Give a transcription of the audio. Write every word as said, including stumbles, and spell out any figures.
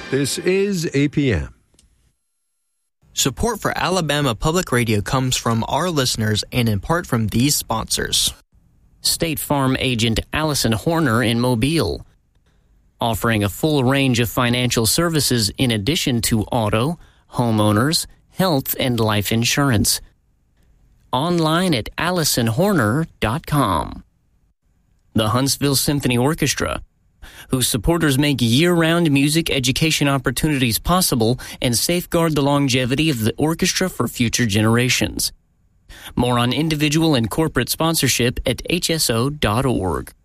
This is A P M. Support for Alabama Public Radio comes from our listeners and in part from these sponsors. State Farm agent Allison Horner in Mobile, offering a full range of financial services in addition to auto, homeowners, health, and life insurance. Online at allison horner dot com. The Huntsville Symphony Orchestra, whose supporters make year-round music education opportunities possible and safeguard the longevity of the orchestra for future generations. More on individual and corporate sponsorship at H S O dot org.